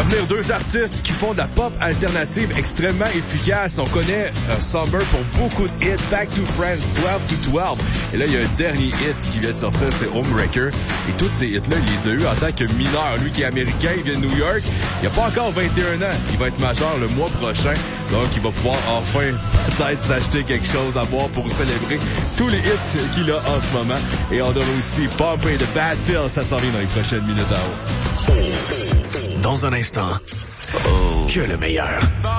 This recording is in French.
venir deux artistes qui font de la pop alternative extrêmement efficace. On connaît Somber pour beaucoup de hits, Back to Friends, 12 to 12. Et là, il y a un dernier hit qui vient de sortir, c'est Homebreaker. Et tous ces hits-là, il les a eu en tant que mineur. Lui qui est américain, il vient de New York. Il a pas encore 21 ans. Il va être majeur le mois prochain. Donc, il va pouvoir enfin peut-être s'acheter quelque chose à boire pour célébrer tous les hits qu'il a en ce moment. Et on aura aussi Pompey de Bastille. Ça s'en vient dans les prochaines minutes à haut. Dans un instant, que le meilleur.